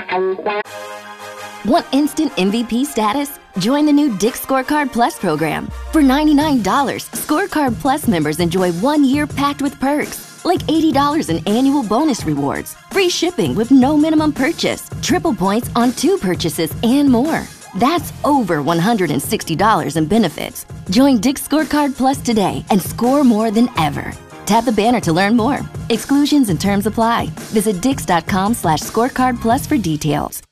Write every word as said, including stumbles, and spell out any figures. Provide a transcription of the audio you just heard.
Want instant M V P status? Join the new Dick's Scorecard Plus program. For ninety-nine dollars, Scorecard Plus members enjoy one year packed with perks, like eighty dollars in annual bonus rewards, free shipping with no minimum purchase, triple points on two purchases, and more. That's over one hundred sixty dollars in benefits. Join Dick's Scorecard Plus today and score more than ever. Tap the banner to learn more. Exclusions and terms apply. Visit dix dot com slash scorecard plus for details.